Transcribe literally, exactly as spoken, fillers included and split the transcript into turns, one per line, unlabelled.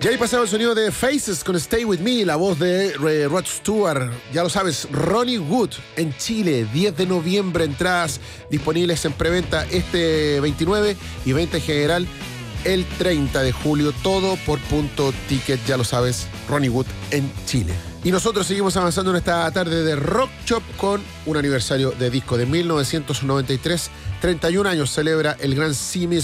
Y ahí pasaba el sonido de Faces con Stay With Me, la voz de eh, Rod Stewart. Ya lo sabes, Ronnie Wood en Chile, diez de noviembre, entradas disponibles en preventa este veintinueve y venta en general el treinta de julio. Todo por Punto Ticket, ya lo sabes, Ronnie Wood en Chile. Y nosotros seguimos avanzando en esta tarde de Rock Shop con un aniversario de disco de mil novecientos noventa y tres. treinta y un años celebra el gran Simis